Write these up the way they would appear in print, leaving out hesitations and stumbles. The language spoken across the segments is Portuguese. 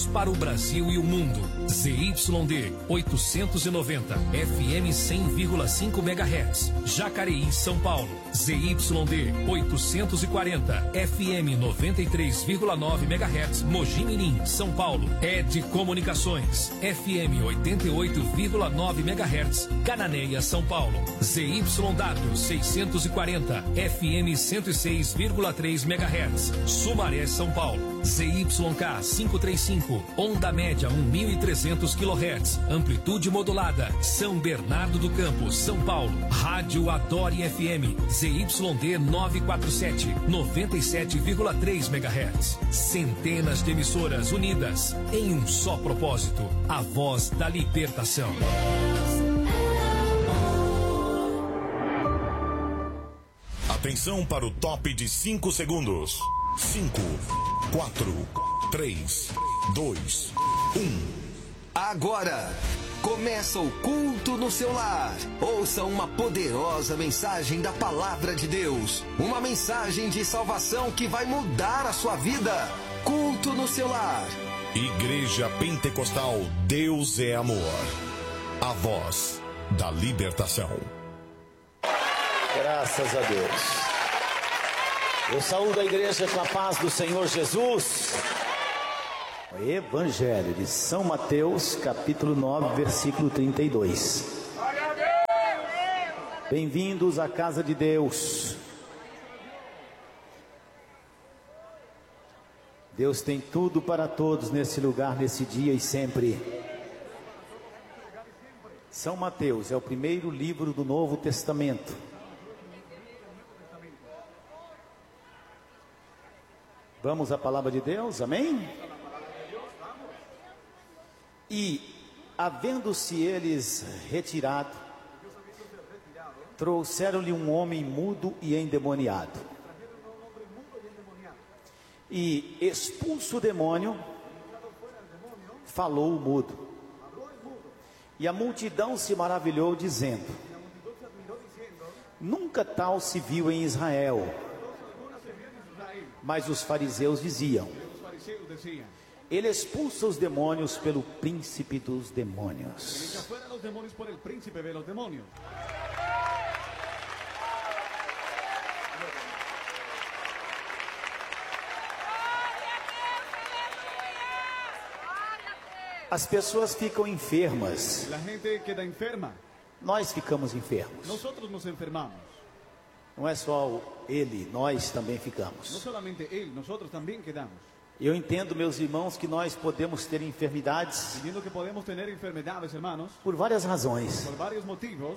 Para o Brasil e o mundo. ZYD 890, FM 100,5 MHz. Jacareí, São Paulo. ZYD 840, FM 93,9 MHz. Mogi Mirim, São Paulo. ED Comunicações, FM 88,9 MHz. Cananéia, São Paulo. ZYW 640, FM 106,3 MHz. Sumaré, São Paulo. ZYK 535, onda média 1.300 kHz, amplitude modulada, São Bernardo do Campo, São Paulo. Rádio Adore FM, ZYD 947, 97,3 MHz. Centenas de emissoras unidas em um só propósito, a voz da libertação. Atenção para o top de 5 segundos. 5, 4, 3, 2, 1. Agora começa o culto no seu lar. Ouça uma poderosa mensagem da palavra de Deus. Uma mensagem de salvação que vai mudar a sua vida. Culto no seu lar. Igreja Pentecostal Deus é Amor. A voz da libertação. Graças a Deus. Eu saúdo a igreja com a paz do Senhor Jesus. O Evangelho de São Mateus, capítulo 9, versículo 32. Bem-vindos à casa de Deus. Deus tem tudo para todos nesse lugar, nesse dia e sempre. São Mateus é o primeiro livro do Novo Testamento. Vamos à palavra de Deus, amém? E, havendo-se eles retirado, trouxeram-lhe um homem mudo e endemoniado. E, expulso o demônio, falou o mudo. E a multidão se maravilhou, dizendo: nunca tal se viu em Israel. Mas os fariseus diziam: ele expulsa os demônios pelo príncipe dos demônios. As pessoas ficam enfermas. Nós ficamos enfermos. Não é só ele, nós também ficamos. Não somente ele, nós também quedamos. Eu entendo, meus irmãos, que nós podemos ter enfermidades. Entendo que podemos ter enfermidades, hermanos. Por várias razões. Por vários motivos.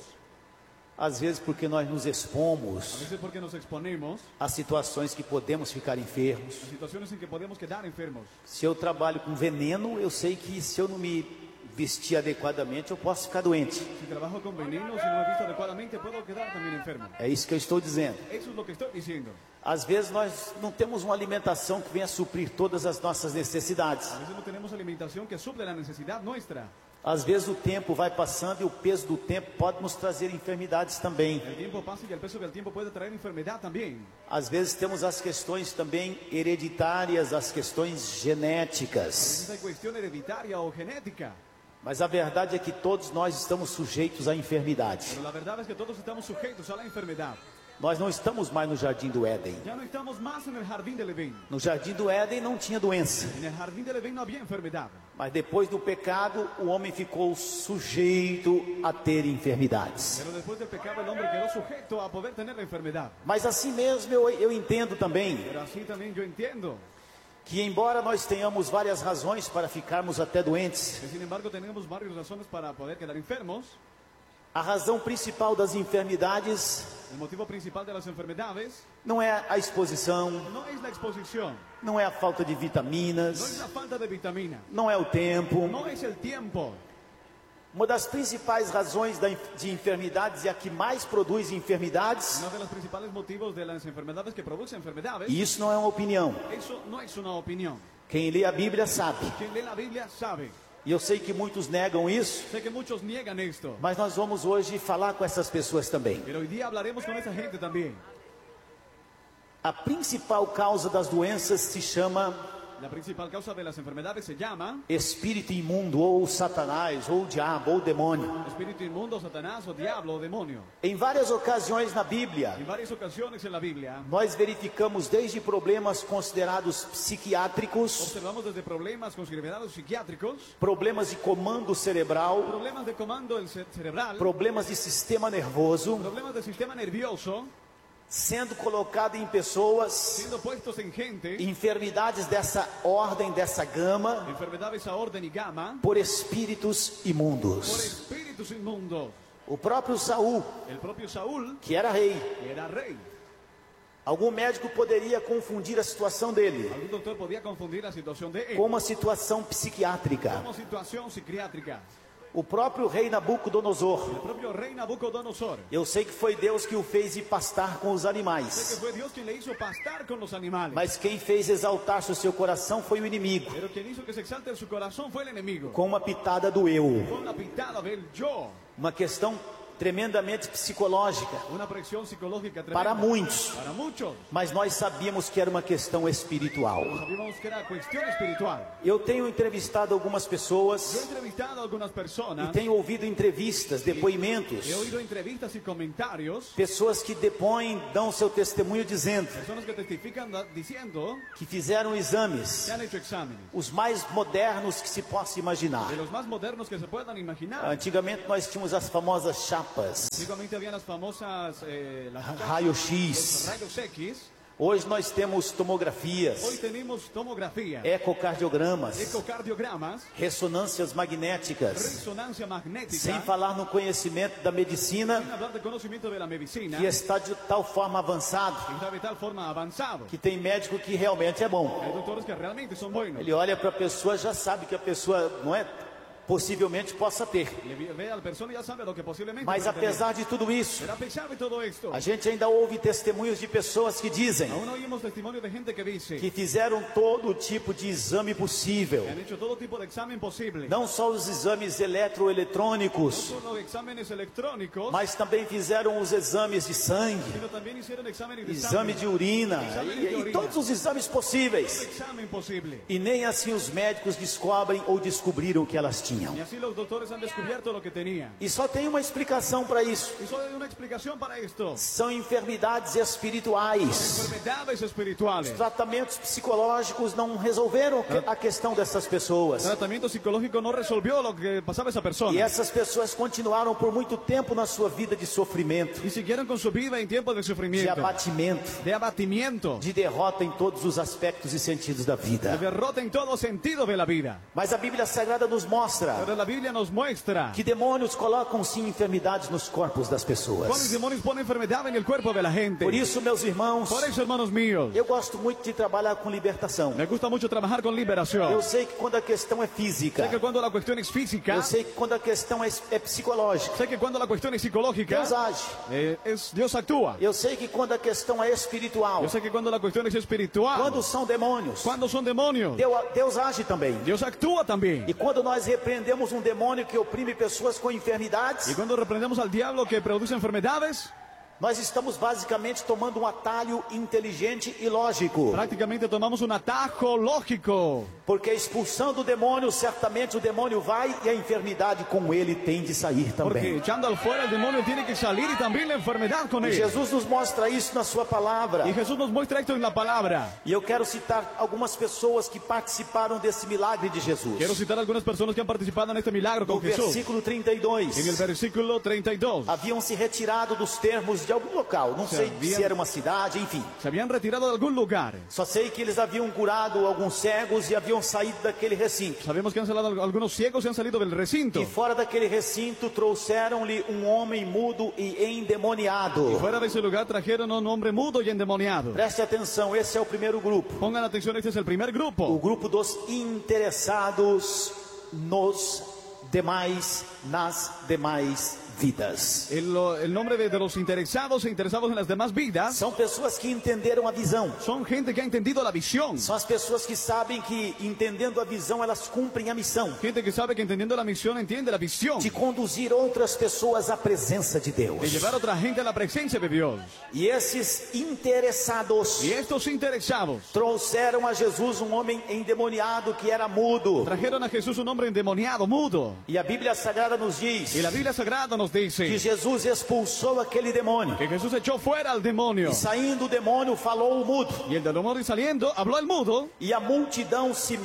Às vezes porque nós nos expomos. Às vezes porque nos exponemos a situações que podemos ficar enfermos. A situações em que podemos quedar enfermos. Se eu trabalho com veneno, eu sei que se eu não me vestir adequadamente, eu posso ficar doente. Se trabalho com veneno, se não me visto adequadamente, posso quedar também enfermo. É isso que eu estou dizendo. Isso é o que estou dizendo. Às vezes nós não temos uma alimentação que venha suprir todas as nossas necessidades. Às vezes não temos alimentação que suple a necessidade nossa. Às vezes o tempo vai passando e o peso do tempo pode nos trazer enfermidades também. O tempo passa e o peso do tempo pode trazer enfermidade também. Às vezes temos as questões também hereditárias, as questões genéticas. Essa questão hereditária ou genética. Mas a verdade é que todos nós estamos sujeitos à enfermidade. Mas a verdade é que todos estamos sujeitos à enfermidade. Nós não estamos mais no jardim do Éden. Já não estamos mais no jardim do Edén. No jardim do Éden não tinha doença. No jardim do Edén não havia enfermidade. Mas depois do pecado, o homem ficou sujeito a ter enfermidades. Mas depois do pecado, o homem quedou sujeito a poder ter a enfermidade. Mas assim mesmo eu entendo também. Mas assim também eu entendo. Que embora nós tenhamos várias razões para ficarmos até doentes, sin embargo tenemos várias razões para poder quedar enfermos. A razão principal das enfermidades, o motivo principal das enfermidades, não é a exposição, não é a exposição, não é a falta de vitaminas, não é a falta de vitamina, não é o tempo, não é o tempo. Uma das principais razões de enfermidades e a que mais produz enfermidades. Uma das principais motivos das enfermidades que produzem enfermidades. E isso não é uma opinião. Isso não é uma opinião. Quem lê a Bíblia sabe. Quem lê a Bíblia sabe. E eu sei que muitos negam isso. Sei que muitos negam isto. Mas nós vamos hoje falar com essas pessoas também. Mas hoje falaremos com essa gente também. A principal causa das doenças se chama La principal causa de las enfermedades se llama espírito imundo, ou Satanás, ou diabo, ou demônio. espíritu inmundo, Satanás, o diablo, o demonio. Em várias ocasiões na Bíblia, En varias ocasiones en la Biblia nós verificamos desde problemas considerados psiquiátricos, observamos desde problemas considerados psiquiátricos, problemas de comando cerebral, problemas de comando cerebral, problemas de sistema nervoso, problemas del sistema nervioso, sendo colocado em pessoas, siendo puestos en gente, enfermidades dessa ordem, dessa gama, enfermedades a orden y gama, por espíritos por imundos. espíritus inmundos. O próprio Saul, El propio Saúl, que era rei, que era rey, algum médico poderia confundir a situação dele algún doctor podía confundir la situación de él com uma situação psiquiátrica. como situación psiquiátrica. O próprio rei Nabucodonosor, El propio rey Nabucodonosor, eu sei que foi Deus que o fez ir pastar com os sé que animais, fue Dios quien le hizo pastar con los animales, mas quem fez exaltar-se o seu coração foi o inimigo, pero quien hizo que se exalte en su corazón fue el enemigo, com uma pitada do eu, con la pitada del yo, uma questão tremendamente psicológica una presión psicológica tremenda para muitos, para muchos. mas nós sabíamos que era uma questão espiritual. Sabíamos que era cuestión espiritual. Eu tenho entrevistado algumas Yo he pessoas entrevistado a algunas e personas, tenho ouvido entrevistas, depoimentos, he oído entrevistas y comentarios, pessoas que depõem, dão seu testemunho dizendo personas que testifican diciendo que fizeram exames, que han hecho exámenes, os mais modernos que se possa imaginar. de los más modernos que se puedan imaginar. Antigamente nós tínhamos as famosas chapas, Antiguamente habían las famosas las raio-x. rayos X. Hoje nós temos Hoy tomografias, tenemos tomografía, ecocardiogramas, ecocardiogramas, ressonâncias magnéticas, resonancia magnética, sem falar no conhecimento da medicina, sin hablar de conocimiento de la medicina, que está de tal forma avançado que está de tal forma avanzado. que tem médico que realmente é bom. Hay doctores que realmente son buenos. Ele olha para a pessoa, já sabe que a pessoa não é, possivelmente possa ter. Ve a la persona y ya sabe lo que posiblemente Mas puede tener. apesar de tudo isso, Pero a pesar de todo esto, a gente ainda ouve testemunhos de pessoas que dizem aún oímos testimonio de gente que dice que fizeram todo tipo de exame possível. que han hecho todo tipo de examen posible. Não só os exames No eletroeletrônicos, solo exámenes electrónicos, mas também fizeram os exames de sangue, sino también hicieron exámenes de exame de urina e todos os exames possíveis. examen posible. E nem assim os médicos descobrem ou descobriram o que elas tinham. Y así los doctores han descubierto lo que tenía. E só tem uma explicação para isso. Y solo hay una explicación para esto. São enfermidades espirituais. Enfermedades espirituales. Tratamentos psicológicos não resolveram a questão dessas pessoas. Tratamiento psicológico no resolvió lo que pasaba a esa E persona. essas pessoas continuaram por muito tempo na sua vida de sofrimento, Y siguieron con su vida en tiempos de de sufrimiento, abatimento, de abatimiento, de derrota em todos os aspectos e sentidos da de vida. derrota en todo sentido de la vida. Mas a Bíblia Sagrada nos mostra Pero la Biblia nos muestra que demônios colocam sim enfermidades nos corpos das cuáles pessoas. demonios ponen enfermedad en el cuerpo de la gente. Por isso, meus irmãos, Por eso, hermanos míos, eu gosto muito de trabalhar com libertação. me gusta mucho trabajar con liberación. Eu sei que quando a questão é física, Sé que cuando la cuestión es física, eu sei que quando a questão é psicológica, sé que cuando la cuestión es psicológica, Deus age. Dios actúa. Eu sei que quando a questão é espiritual, Yo sé que cuando la cuestión es espiritual, quando são demônios, cuando son demonios, Deus age também. Dios actúa también. E quando nós repreendemos um demônio que oprime pessoas com Y enfermidades, cuando reprendemos al diablo que produce enfermedades, nós estamos basicamente tomando um atalho inteligente e lógico. prácticamente tomamos un atajo lógico. Porque expulsando o demônio, certamente o demônio vai e a enfermidade com ele tem de sair Porque também. echando al fuera el demonio tiene que salir y también la enfermedad con E él. Jesus nos mostra isso na sua palavra. Y Jesús nos muestra esto en la palabra. E eu quero citar algumas pessoas que participaram desse milagre de Jesus. Quiero citar a algunas personas que han participado en este milagro No con Jesús. versículo 32. En el versículo 32. Haviam se retirado dos termos de algum local, não sei se era uma cidade, enfim. Se habían retirado de algún lugar. Só sei que eles haviam curado alguns cegos e haviam saído daquele recinto. Sabemos que han salido algunos ciegos y han salido del recinto. E fora daquele recinto trouxeram-lhe um homem mudo e endemoniado. Fuera de ese lugar trajeron a un hombre mudo y endemoniado. Preste atenção, esse é o primeiro grupo. Pongan atención, este es el primer O grupo. grupo dos interessados nos demais, nas demais vidas. El nombre de los interesados e interesados en las demás vidas São pessoas que entenderam a visão. son gente que ha entendido la visión. São as pessoas que sabem que, entendendo a visão, elas cumprem a missão Gente que sabe que entendiendo la misión entiende la visión. de conduzir outras pessoas à presença de Deus. De llevar a otra gente a la presencia de Dios. E esses interessados Y estos interesados trouxeram a Jesus um homem endemoniado que era mudo. trajeron a Jesús un hombre endemoniado, mudo. E a Bíblia Sagrada nos diz Y la Biblia Sagrada nos que dice Jesus expulsou aquele demônio. que Jesús echó fuera al demonio. E saindo o demônio, falou o mudo. Y el demonio saliendo, habló al mudo. E a multidão se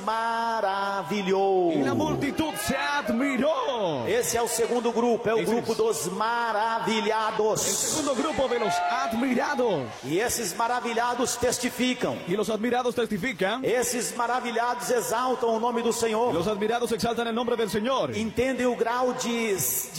maravilhou. Y la multitud se admiró. Esse é o segundo grupo, é o Esse- grupo dos El maravilhados. segundo grupo de los admirados. E esses maravilhados testificam. Y los admirados testifican. Esses maravilhados exaltam o nome do Y Senhor. los admirados exaltan el nombre del Señor. Entendem o grau de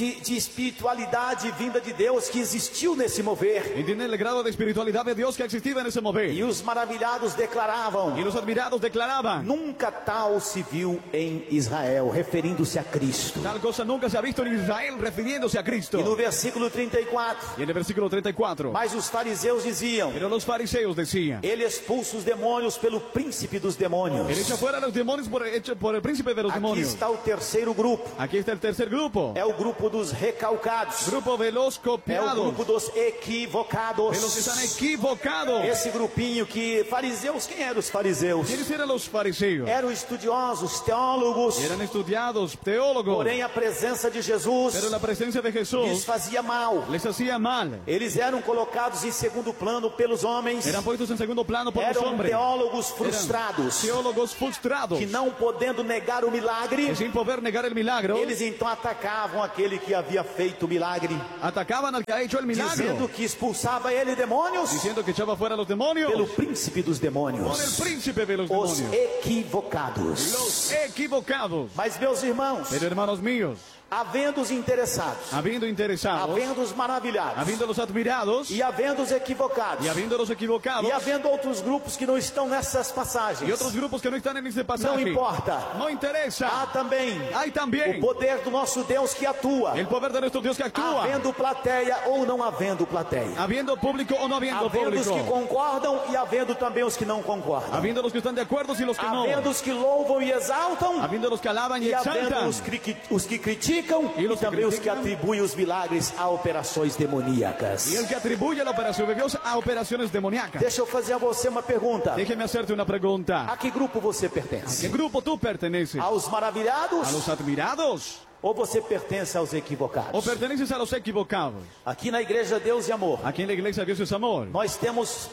espiritualidade vinda de Deus que existiu nesse mover. Entienden el grado de espiritualidad de Dios que ha existido en ese mover. E os maravilhados declaravam: Y los admirados declaraban: nunca tal se viu em Israel, referindo-se a Cristo. tal cosa nunca se ha visto en Israel, refiriéndose a Cristo. E no versículo 34, Y en el versículo 34. mas os fariseus diziam: Pero los fariseos decían: ele expulsa os demônios pelo príncipe dos demônios. Él echa fuera a los demonios hecho por el príncipe de los Aqui demonios. está o terceiro grupo. Aquí está el tercer grupo. É o grupo dos recalcados. Grupo de los É o copiados. grupo dos De los que equivocados. están equivocados. Esse grupinho que fariseus, quem eram os fariseus? ¿Quiénes eran los fariseos? Eram estudiosos, teólogos. Eran estudiados, teólogos. Porém a presença de Jesus Pero la presencia de lhes Jesús fazia mal. les hacía mal. Eles eram colocados em segundo plano pelos homens. Eran puestos en segundo plano por los Eram hombres. teólogos frustrados Teólogos frustrados. que não podendo negar o milagre, Que sin poder negar el milagro, eles então atacavam aquele que havia feito o milagre, atacaban al que ha hecho el dizendo milagro. que expulsava ele demônios Diciendo que echaba fuera a los demonios. pelo príncipe dos Por el demônios, príncipe de los os demonios. equivocados. Los equivocados. Mas meus irmãos, Pero hermanos míos, havendo os interessados, habiendo interesados, havendo os maravilhados, habiendo los admirados e havendo os equivocados, y habiendo los equivocados e havendo outros grupos que não estão nessas passagens, y otros grupos que no están en este não pasaje, importa. no interesa. Há também Hay o también poder do nosso Deus que atua, el poder de nuestro Dios que actúa, havendo plateia ou não havendo plateia, habiendo público o no habiendo havendo os que público, concordam e havendo também os que não concordam, habiendo los que están de acuerdo y los que no, havendo os que louvam e exaltam habiendo los que alaban y e havendo exaltan, os que criticam E e os que também os que criticam. atribuem os milagres a operações demoníacas. y el que atribuye la operación de Dios a operaciones demoníacas. Deixa eu fazer a você uma pergunta. Déjeme hacerte una pregunta. A que grupo você ¿A qué pertence? grupo tú perteneces? Aos maravilhados ¿A los admirados? ou você pertence aos ¿O equivocados? perteneces a los equivocados? Aqui na igreja Deus e Amor, Aquí en la iglesia Dios es amor. nós temos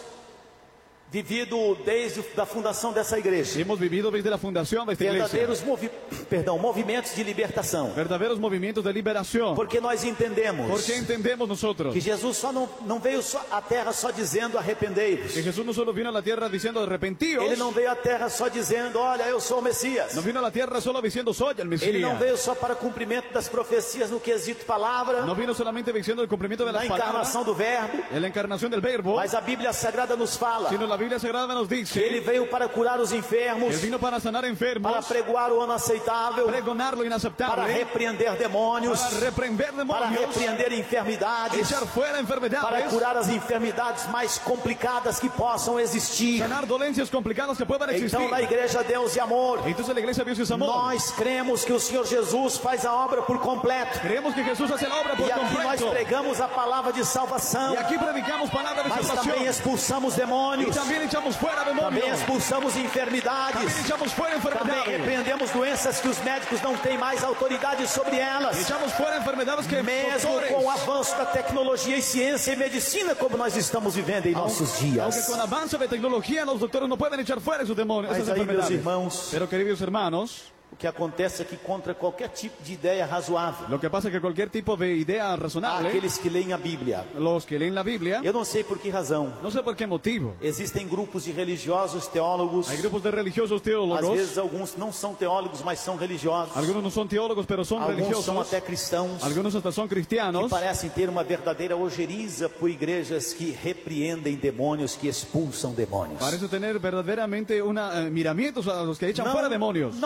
vivido desde a fundação dessa igreja Hemos vivido desde la fundación de esta iglesia verdadeiros movimentos de libertação, verdaderos movimientos de liberación. porque nós entendemos Porque entendemos nosotros que Jesus só não veio só à terra só dizendo arrependei-vos. que Jesús no solo vino a la tierra diciendo arrepentíos, Ele não veio à terra só dizendo, olha, eu sou o Messias. no vino a la tierra solo diciendo soy el Ele não Mesías. veio só para cumprimento das profecias no quesito palavra, No vino solamente diciendo el cumplimiento de na las palabras, encarnação do verbo, en la encarnación del verbo, mas a Bíblia Sagrada nos fala sino la Biblia Sagrada nos que dice ele veio para curar os enfermos, Él vino para sanar para enfermos, pregoar o ano aceitável, pregonar lo para inaceptable, repreender demônios, para reprender para demonios, repreender enfermidades, echar fuera para enfermedades, curar as enfermidades mais complicadas que possam existir. sanar dolencias complicadas que puedan existir. Então, na igreja Deus e Amor, Entonces la iglesia Dios es amor. nós cremos que o Senhor Jesus faz a obra por completo. Creemos que Jesús hace la obra por E aqui nós completo. pregamos a palavra de salvação, Y aquí predicamos palabra de mas salvación. também expulsamos Y demônios, también echamos fuera também demonios. expulsamos enfermidades, También echamos fuera também enfermedades. repreendemos doenças que os médicos não têm mais autoridade sobre elas. Echamos fuera enfermedades que Mesmo doctores, com o avanço da tecnologia e ciência e medicina como nós estamos vivendo em nossos aunque dias. con avance de tecnología los doctores no pueden echar fuera esos demonios, Mas esas aí, meus enfermedades. irmãos, Pero queridos hermanos, o que acontece é que contra qualquer tipo de ideia razoável, lo que pasa es que cualquier tipo de idea razonable, aqueles que leem a Bíblia, los que leen la Biblia, eu não sei por que razão, no sé por qué motivo, existem grupos de religiosos, teólogos, hay grupos de religiosos às teólogos, vezes alguns não são teólogos, mas são religiosos, algunos no son teólogos pero son alguns religiosos, são até cristãos, algunos hasta son que cristianos, parecem ter uma verdadeira ojeriza por igrejas que repreendem demônios, que expulsam demônios. parece tener verdaderamente miramientos a los que echan fuera demonios. Não chegam a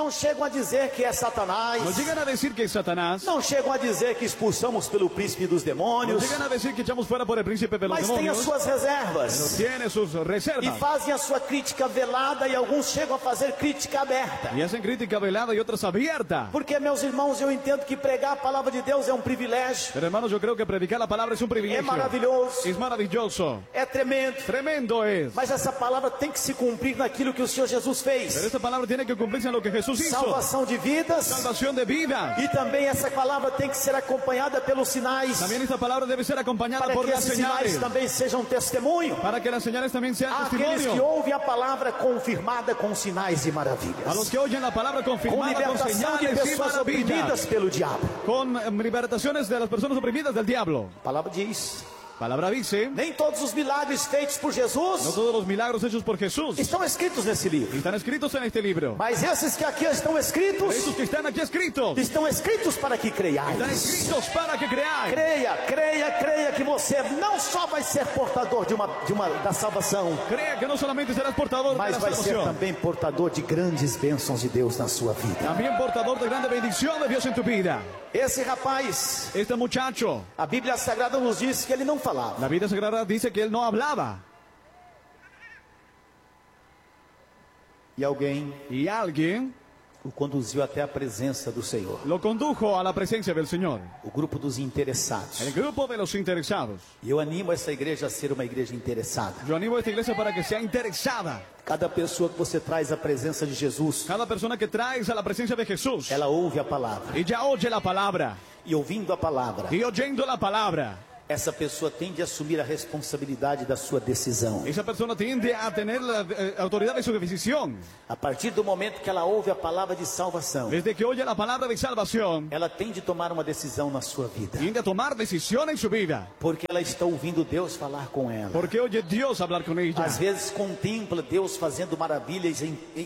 dizer que é Satanás. No llegan a decir que es Satanás. Não chegam a dizer que expulsamos pelo príncipe dos No demônios. llegan a decir que echamos fuera por el príncipe de los Mas tem as demonios. suas reservas. Tiene sus E reservas. fazem a sua crítica velada e alguns chegam a fazer crítica aberta. Y hacen crítica velada y otras abierta. Porque, meus irmãos, eu entendo que pregar a palavra de Deus é um privilégio. Pero hermanos, yo creo que predicar la palabra es un É privilegio. maravilhoso. Es maravilloso. É tremendo. Tremendo es. Mas essa palavra tem que se cumprir naquilo que o Senhor Jesus Pero fez. esta palabra tiene que cumplirse en lo que Jesús hizo. Salvação de vidas. Salvación de vida. E também essa palavra tem que ser acompanhada pelos sinais. También esta palabra debe ser acompañada Para por que las esses sinais señales. também sejam testemunho. Para que las señales también sean Aqueles que testimonio. ouvem a palavra confirmada com sinais e maravilhas. A los que oyen la palabra Com confirmada con libertação de señales y pessoas oprimidas maravillas. pelo diabo. Con libertaciones de las personas oprimidas del diablo. A palavra diz: Palabra dice, nem todos os milagres feitos por Jesus no todos los milagros hechos por Jesús estão escritos nesse livro. están escritos en este libro. Mas esses que aqui estão escritos, Estos que están aquí escritos, estão escritos para que están creiais. escritos para que creáis. Creia, creia, creia que você não só vai ser portador da salvação, Crea que no solamente serás portador de mas la vai ser salvación, também portador de grandes bênçãos de Deus na sua vida. también portador de grande bendición de Dios en tu vida. Esse rapaz, Este muchacho, a Bíblia Sagrada nos diz que ele não falava. la Biblia Sagrada dice que él no hablaba. E alguém Y alguien o conduziu até a presença do Senhor. lo condujo a la presencia del Señor. O grupo dos interessados. El grupo de los interesados. E eu animo essa igreja a ser uma igreja interessada. Yo animo a esta iglesia para que sea interesada. Cada pessoa que você traz à presença de Jesus, Cada persona que traes a la presencia de Jesús, ela ouve a palavra. ella oye la palabra. E ouvindo a palavra, Y oyendo la palabra, essa pessoa tende a assumir a responsabilidade da sua decisão. esa persona tiende a tener la autoridad de su decisión. A partir do momento que ela ouve a palavra de salvação, Desde que oye la palabra de salvación, ela tem de tomar uma decisão na sua vida. tiende a tomar decisión en su vida. Porque ela está ouvindo Deus falar com ela. Porque oye Dios hablar con ella. Às vezes contempla Deus fazendo maravilhas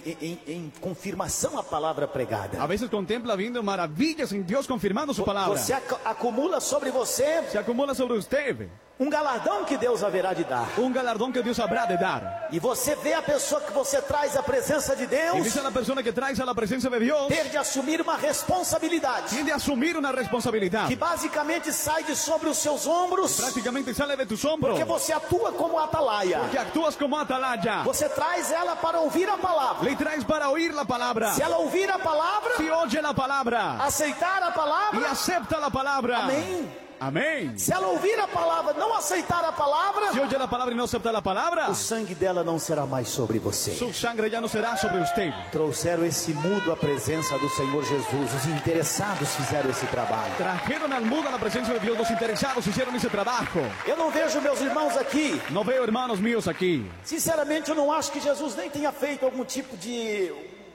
em confirmação à palavra pregada. A veces contempla viendo maravillas en Dios confirmando su palabra. Você acumula sobre você Se acumula sobre usted um galardão que Deus haverá de dar. un galardón que Dios habrá de dar. E você vê a pessoa que você traz à presença de Y Deus dice a la persona que traes a la presencia de Dios, ter de assumir uma responsabilidade tiende a asumir una responsabilidad. que basicamente sai de sobre os seus ombros, Prácticamente sale de tus hombros. porque você atua como atalaia. Que actúas como atalaya. Você traz ela para ouvir a palavra. Le traes para oír la palabra. Se ela ouvir a palavra, Si oye la palabra aceitar a y palavra, acepta la palabra. amém. Amén. Se ela ouvir a palavra, não aceitar a palavra, Si oye la palabra y no acepta la palabra, o sangue dela não será mais sobre você. su sangre ya no será sobre usted. Trouxeram esse mudo à presença do Senhor Jesus. Os interessados fizeram esse trabalho. Trajeron al mundo a la presencia de Dios. Los interesados hicieron ese trabajo. Eu não vejo meus irmãos aqui. No veo hermanos míos aquí. Sinceramente, eu não acho que Jesus nem tenha feito algum tipo de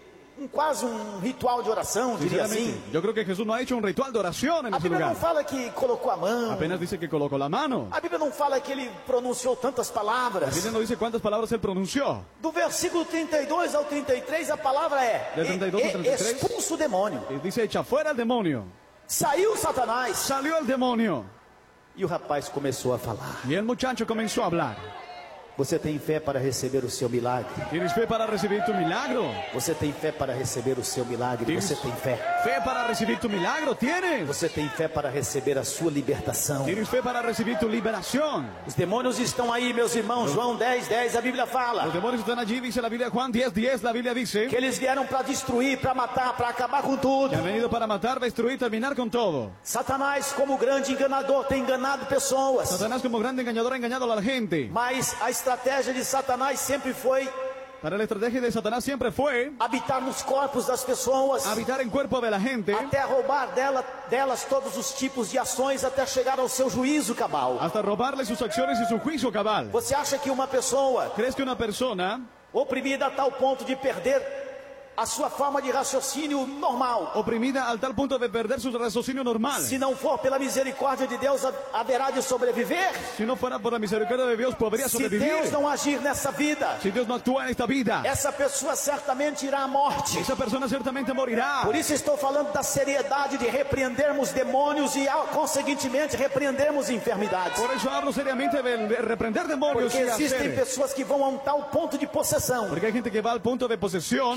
quase um ritual de oração, diria assim. Sinceramente, yo creo que Jesús no ha hecho un ritual de oración en A ese Bíblia não lugar. fala que colocou a mão. Apenas dice que colocó la mano. A Bíblia não fala que ele pronunciou tantas La palavras. Biblia no dice cuántas palabras él pronunció. Do versículo 32 ao 33, a palavra é De 32 a 33? expulsa o demônio. Y dice, echa fuera el demonio. Saiu Satanás. Salió el demonio. E o rapaz começou a falar. Y el muchacho comenzó a hablar. Você tem fé para receber o seu milagre? ¿Tienes fe para recibir tu milagro? Você tem fé para receber o seu milagre? Você tem fé? ¿Fe para recibir tu milagro? ¿Tienes? Você tem fé para receber a sua libertação? ¿Tienes fe para recibir tu liberación? Os demônios estão aí, meus irmãos. João 10:10, a Bíblia Los fala demonios están allí, dice la Biblia. Juan 10:10, la Biblia dice que eles vieram para destruir, para matar, para acabar com tudo. que han venido para matar, destruir, terminar con todo. Satanás, como grande enganador, tem enganado pessoas. Satanás como grande engañador ha engañado a la gente. Mas a estratégia de Satanás sempre foi Para la estrategia de Satanás siempre fue habitar nos corpos das pessoas, habitar en cuerpo de la gente até roubar delas todos os tipos de ações, até chegar ao seu juízo cabal. hasta robarle sus acciones y su juicio cabal. Você acha que uma pessoa ¿Crees que una persona oprimida a tal ponto de perder a sua forma de raciocínio normal, oprimida al tal punto de perder su raciocinio normal, se não for pela misericórdia de Deus, haverá de sobreviver? si no fuera por la misericordia de Dios, podría Se sobrevivir? Deus não agir nessa vida, Si Dios no actúa en esta vida, essa pessoa certamente irá à morte. esa persona ciertamente morirá. Por isso estou falando da seriedade de repreendermos demônios e, conseguintemente, repreendermos enfermidades. Por eso hablo seriamente de reprender demonios Porque y existem hacer. pessoas que vão a um tal ponto de possessão, Porque hay gente que va al punto de posesión, que não somente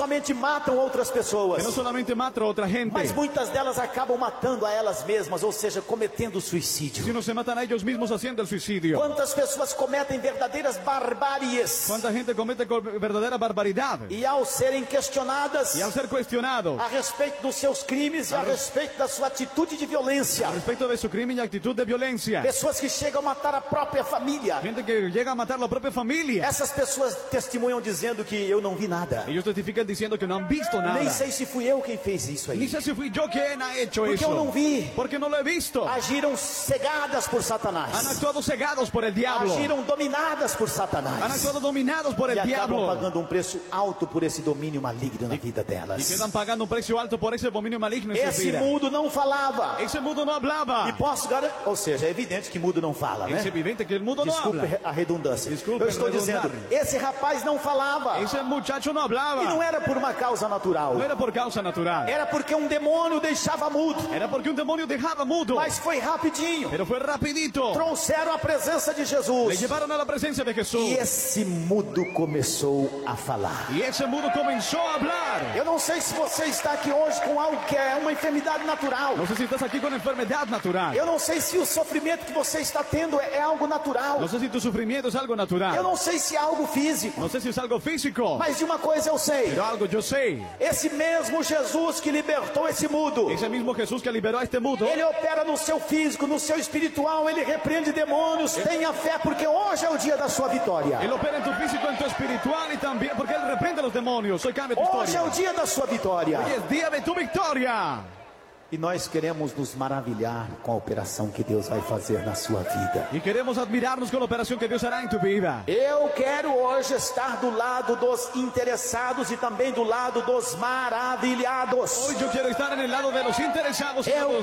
somente matam outras pessoas, que no solamente matan a otra gente, mas muitas delas acabam matando a elas mesmas, ou seja, cometendo suicídio. sino se matan a ellos mismos haciendo el suicidio. Quantas pessoas cometem verdadeiras barbáries ¿Cuánta gente comete verdadera barbaridad? e ao serem questionadas Y al ser cuestionado a respeito dos seus crimes e a respeito da sua atitude de violência, respecto de su crimen y actitud de violencia, pessoas que chegam a matar a própria família, gente que llega a matar a la propia familia, essas pessoas testemunham dizendo que eu não vi nada, ellos testifican diciendo que no han visto nada. nem sei se fui eu quem fez isso Ni aí, sé si fui yo quien ha hecho porque eu não eso, vi. porque no lo he visto. Agiram cegadas por Han Satanás, actuado cegados por el diablo, agiram dominadas por han Satanás actuado dominados por e el acabam diablo, pagando um preço alto por esse domínio maligno na vida y delas. quedan pagando un precio alto por ese dominio maligno en su Esse vida. mundo não falava, Ese mundo no e hablaba. posso garantir, ou seja, é evidente que mundo não fala, né? Es evidente que el mundo no habla. Desculpe a redundância. Desculpe Eu estou redundar. dizendo, esse rapaz não falava, Ese muchacho no e hablaba. não era por uma causa natural, No era por causa natural. era porque um demônio o deixava mudo, Era porque un demonio dejaba mudo. mas foi rapidinho. Pero fue rapidito. Trouxeram a presença de Le Jesus llevaron a la presencia de Jesús. e esse mudo começou a falar. Y ese mudo comenzó a hablar. Eu não sei se você está aqui hoje com algo que é uma enfermidade natural. No sé si estás aquí con enfermedad natural. Eu não sei se o sofrimento que você está tendo é algo natural. No sé si tu sufrimiento es algo Eu natural. não sei se é algo físico. No sé si es algo físico. Mas de uma coisa eu sei. Pero algo yo sé. Esse mesmo Jesus que libertou esse mudo, Ese mismo Jesús que liberó a este mudo, ele opera no seu físico, no seu espiritual, ele repreende demônios. Tenha fé, porque hoje é o dia da sua vitória. Él opera en tu físico, en tu espiritual y también porque Él reprende a los demonios. Hoy cambia tu Hoje é historia. o dia da sua vitória. Hoy es día de tu victoria. E nós queremos nos maravilhar com a operação que Deus vai fazer na sua vida. Y queremos admirarnos con la operación que Dios hará en tu vida. Eu quero hoje estar do lado dos interessados e também do lado dos maravilhados. Hoy yo quiero estar en el lado de los interesados y de Eu los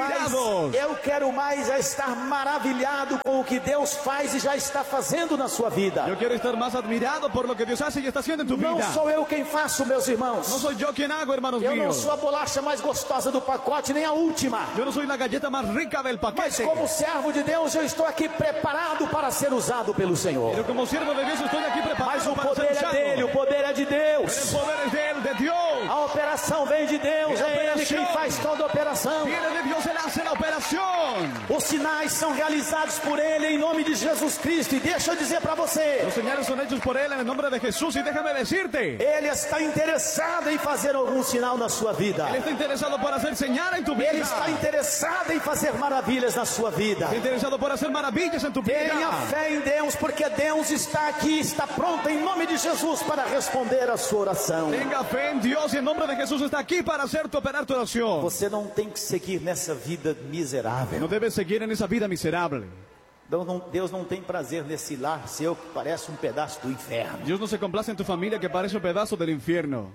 quero mais a estar maravilhado com o que Deus faz e já está fazendo na sua vida. Yo quiero estar más admirado por lo que Dios hace y está haciendo en tu Não vida. sou eu quem faço, meus No irmãos. soy yo quien hago, hermanos Eu não míos. sou a bolacha mais gostosa do pacote, nem a última. Yo no soy la galleta más rica del Mas paquete. como servo de Deus, eu estou aqui preparado para ser usado pelo Senhor. Pero como siervo de Dios estoy aquí Mas preparado o para ser poder é usado. dele, o poder é de El Deus. poder es de Él, de Dios. A operação vem de Deus, é Ele quem faz toda a operação. Viene de Dios, Él hace la operación. Os sinais são realizados por Ele em nome de Jesus Cristo. E deixa eu dizer para você, Los señales son hechos por Él en el nombre de Jesús. Y déjame decirte, Ele está interessado em fazer algum sinal na sua vida. Él está interesado por hacer señal en tu vida. Ele está interessado em fazer maravilhas na sua vida. Está interesado por hacer maravillas en tu vida. Tenha fé em Deus, porque Deus está aqui, está pronto em nome de Jesus para responder a sua oração. Tenga fe en Dios y en nombre de Jesús está aquí para hacerte operar tu oración. Você não tem que seguir nessa vida miserável. No debes seguir en esa vida miserable. Deus não tem prazer nesse lar seu que parece um pedaço do inferno. Dios no se complace en tu familia que parece un pedazo del infierno.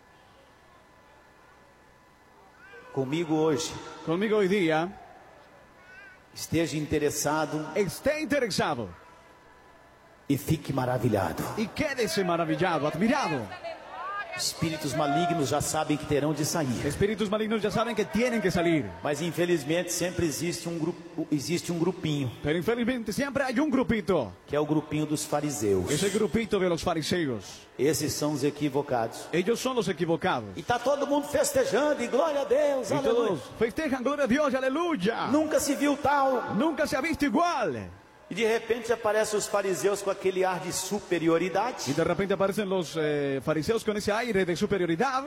Comigo hoje, Conmigo hoy día, esteja interessado esté interesado e fique maravilhado. y quédese maravillado, admirado. Espíritos malignos já sabem que terão de sair, Espíritus malignos ya saben que tienen que salir. mas infelizmente sempre existe um grupinho, Pero infelizmente siempre hay un grupito. que é o grupinho dos fariseus. Ese grupito de los fariseos. Esses são os equivocados. Ellos son los equivocados. E tá todo mundo festejando e glória a Deus, Y aleluia. todos festejan, gloria a Dios, aleluya. Nunca se viu tal. Nunca se ha visto igual. E de repente aparecem os fariseus com aquele ar de superioridade. Y de repente aparecen los fariseos con ese aire de superioridad.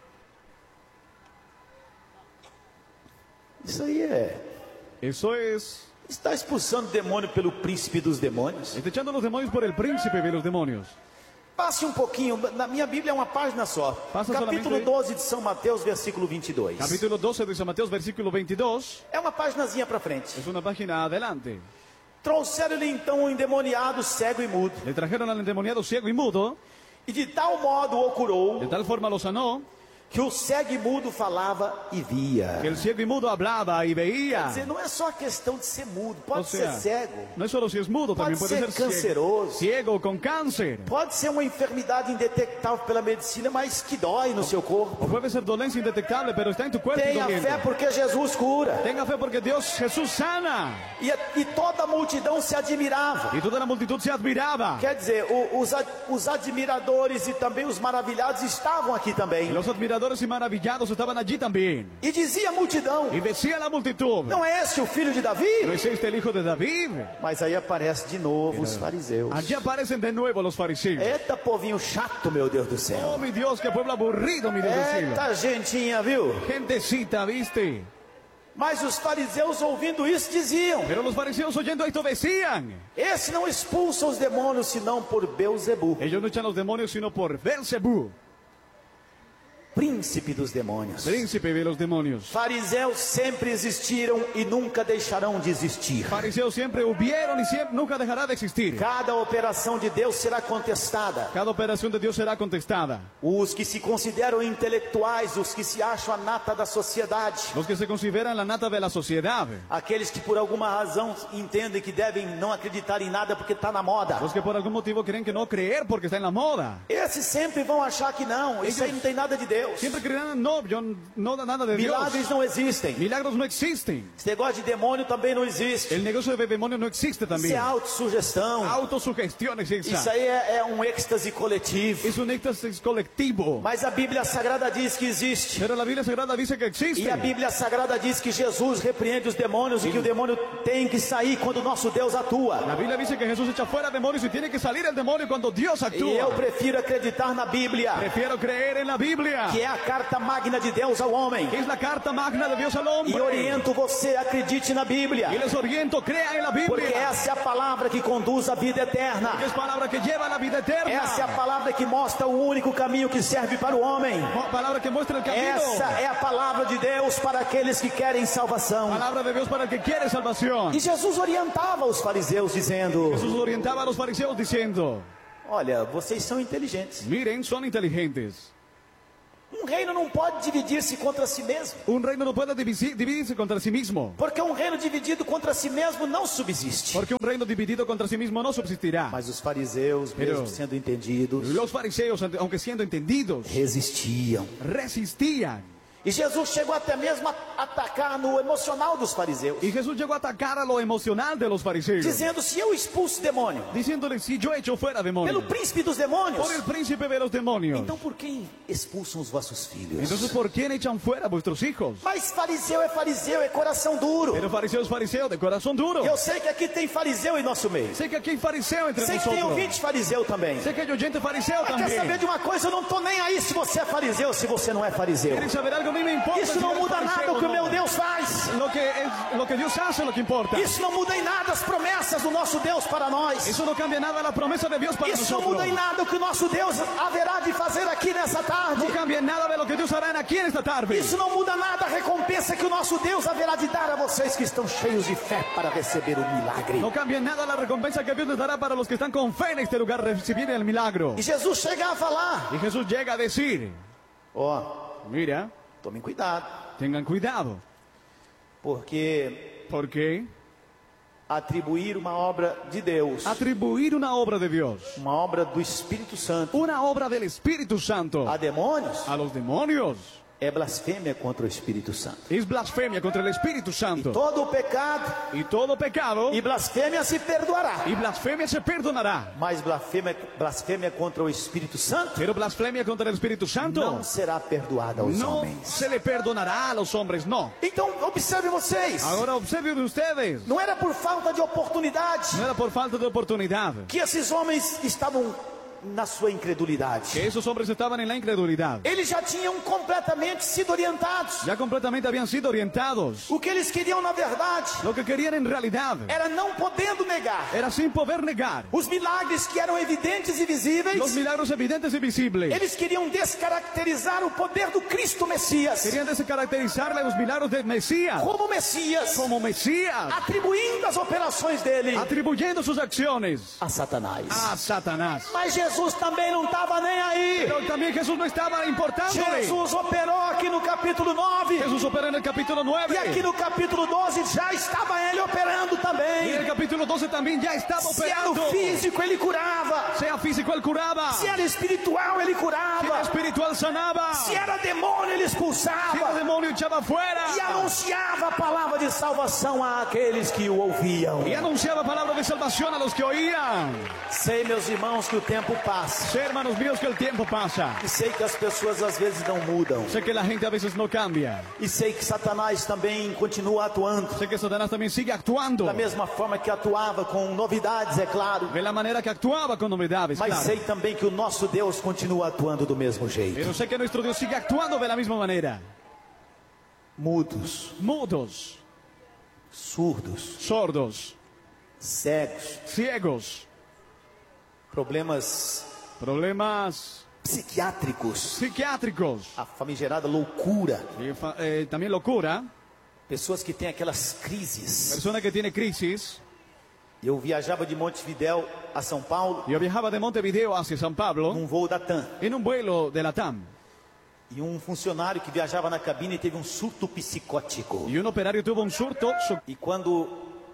Isso aí Eso es. está expulsando o demônio pelo príncipe dos demônios. Está echando los demonios por el príncipe de los demonios. Passe um pouquinho, na minha Bíblia é uma página só. Passa Capítulo solamente aí. 12 de São Mateus, versículo 22. Capítulo 12 de San Mateo, versículo 22. É uma paginazinha para frente. Es una página adelante. Trouxeram-lhe então um endemoniado cego e mudo. Le trajeron al endemoniado ciego y mudo. E de tal modo o curou, De tal forma lo sanó que o cego e mudo falava e via. Que el ciego y mudo hablaba y Quer veía. dizer, não é só a questão de ser mudo, O pode ser sea, cego, no es solo si es mudo, pode también puede ser ser canceroso, ciego con cáncer. pode ser uma enfermidade indetectável pela medicina, mas que dói no seu corpo. O puede ser dolencia indetectable, pero está en tu cuerpo y Tenha doliendo. fé porque Jesus cura. Tenga fe porque Dios Jesús sana. E toda a multidão se admirava. Y toda la multitud se admiraba. Quer dizer, os admiradores e também os maravilhados estavam aqui também. Los admiradores y maravillados estaban allí también. E dizia a multidão: Y decía la multitud, não é este o filho de ¿no Davi? es este el hijo de David? Mas aí aparece de novo os fariseus. Allí aparecen de nuevo los fariseos. Eita povinho chato, meu Deus do céu. Oh, mi Dios, qué pueblo aburrido, mi Dios del cielo. Eita gentinha, viu? Gentecita, ¿viste? Mas os fariseus ouvindo isso diziam: Pero los fariseos oyendo esto decían, esse não expulsa os demônios senão por Beelzebú, ellos no echan los demonios sino por Beelzebú, príncipe dos demônios. príncipe de los demonios. Fariseus sempre existiram e nunca deixarão de existir. Fariseos siempre hubieron y siempre, nunca dejará de existir. Cada operação de Deus será contestada. Cada operación de Dios será contestada. Os que se consideram intelectuais, os que se acham a nata da sociedade, Los que se consideran la nata de la sociedad, aqueles que por alguma razão entendem que devem não acreditar em nada porque está na moda, los que por algún motivo creen que no creer porque está en la moda, esses sempre vão achar que não, isso aí não tem nada de Deus. siempre creerán, no, yo no da nada de Dios. Milagres não existem. Milagros no existen. Esse negócio de demônio também não existe. El negocio de demonios no existe Isso é también. autossugestão. Autosugestión es Isso esa. aí é um êxtase coletivo. Es un éxtasis colectivo. Mas a Bíblia Sagrada diz que existe. Pero la Biblia Sagrada dice que existe. E a Bíblia Sagrada diz que Jesus repreende os demônios e que o demônio tem que sair quando o nosso Deus atua. La Biblia dice que Jesús echa fuera demonios y tiene que salir el demonio cuando Dios E eu actúa. prefiro acreditar na Bíblia, Prefiero creer en la Biblia, que é a carta magna de Deus ao homem. que es la carta magna de Dios al E hombre. oriento você, acredite na Y Bíblia, les oriento, crea en la porque Biblia. essa é a palavra que conduz à vida Que eterna. es palabra que lleva a la vida eterna. Essa é a palavra que mostra o único caminho que serve para o homem. Palabra que muestra el camino. Essa é a palavra de Deus para aqueles que querem salvação. Palabra de Dios para el que quiere salvación. E Jesus orientava os fariseus dizendo: Jesús orientaba a los fariseos diciendo, olha, vocês são inteligentes. miren, son inteligentes. Um reino não pode dividir-se contra si mesmo, Un reino no puede dividirse contra sí mismo. porque um reino dividido contra si mesmo não subsiste. Porque un reino dividido contra sí mismo no subsistirá. Mas os fariseus, mesmo sendo entendidos, Los fariseos, aunque siendo entendidos, resistiam. resistían. E Jesus chegou até mesmo a atacar no emocional dos fariseus, Y Jesús llegó a atacar a lo emocional de los fariseos, dizendo: se eu expulso demônio diciéndole, si yo echo fuera pelo demonios, príncipe dos demônios, por el príncipe de los demonios, então por quem expulsam os vossos filhos? entonces ¿por quién echan fuera a vuestros hijos? Mas fariseu, é coração duro. Pero fariseo es fariseo de corazón duro. Eu sei que aqui tem fariseu em nosso meio. Sé que aquí hay fariseo entre Sei que tem nosotros. ouvinte fariseu também. Sé que hay oyente fariseo Mas quer saber también. de uma coisa? Eu não estou nem aí se você é fariseu ou se você não é fariseu. ¿Quieres saber algo? A mí me importa. Isso si não eres muda fariseo nada o que o o no. meu Deus faz. Lo que Dios hace es lo que importa. Isso não muda em nada as promessas do nosso Deus para nós. Eso no cambia nada la promesa de Dios para Isso não nosotros. muda em nada o que o nosso Deus haverá de fazer aqui nessa tarde. No cambia nada de lo que Dios hará aquí en esta tarde. Isso não muda nada a recompensa que o nosso Deus haverá de dar a vocês que estão cheios de fé para receber o milagre. No cambia nada la recompensa que Dios les dará para los que están con fe en este lugar recibir el milagro. E Jesus chega a falar: Y Jesús llega a decir, ó, mira, tomem cuidado, tengan cuidado, porque porque atribuir uma obra de Deus, atribuir una obra de Dios, uma obra do Espírito Santo, una obra del Espíritu Santo a demônios a los demonios é blasfêmia contra o Espírito Santo. es blasfemia contra el Espíritu Santo. Todo o pecado Y todo pecado e blasfêmia se perdoará, y blasfemia se perdonará. mas blasfêmia contra o Espírito Santo Pero blasfemia contra el Espíritu Santo não será perdoada aos no homens. se le perdonará a los hombres, no. Então, observe vocês, Ahora observen ustedes, não era por falta de oportunidade no era por falta de oportunidad que esses homens estavam na sua incredulidade. que esos hombres estaban en la incredulidad. Eles já tinham completamente sido orientados. Ya completamente habían sido orientados. O que eles queriam, na verdade, Lo que querían en realidad era não podendo negar era sin poder negar os milagres que eram evidentes e los visíveis. milagros evidentes y visibles. Eles queriam descaracterizar o poder do Cristo Messias Querían descaracterizarle los milagros de Mesías como Messias, como Mesías, atribuindo as operações dele atribuyendo sus acciones a Satanás. a Satanás. Mas Jesus Jesus também não estava nem aí. Pero también Jesús no estaba importándole. Jesus operou aqui no capítulo 9. Jesús operó en el capítulo 9. E aqui no capítulo 12 já estava ele operando Y en também. el capítulo 12 también ya estaba Se era operando. físico, ele curava. Sea físico, él curaba. Se era espiritual, ele Si era curava. espiritual, sanaba. Se era demônio, ele Si era expulsava. demonio, echaba fuera. E anunciava a palavra de salvação àqueles que o ouviam. Y anunciaba palabra de salvación a los que oían. Sei, meus irmãos, que o tempo passa. Sé, hermanos míos, que el tiempo pasa. E sei que as pessoas às vezes não mudam. Sé que la gente a veces no cambia. E sei que Satanás também continua atuando. Sé que Satanás también sigue actuando. Da mesma forma que atuava com novidades, é claro. De la manera que actuaba con novedades, Mas claro. sei também que o nosso Deus continua atuando do mesmo jeito. Pero sé que nuestro Dios sigue actuando de la misma manera. Mudos, Mudos, surdos, sordos, cegos, ciegos, problemas problemas psiquiátricos, psiquiátricos a famigerada loucura, y también locura. pessoas que têm aquelas crises. Persona que tiene crisis. Eu viajava de Montevidéu a São Paulo Yo viajaba de Montevideo hacia San Pablo num voo da TAM. en un vuelo de la TAM. E um funcionário que viajava na cabine teve um surto psicótico. Y un operario tuvo un surto. E quando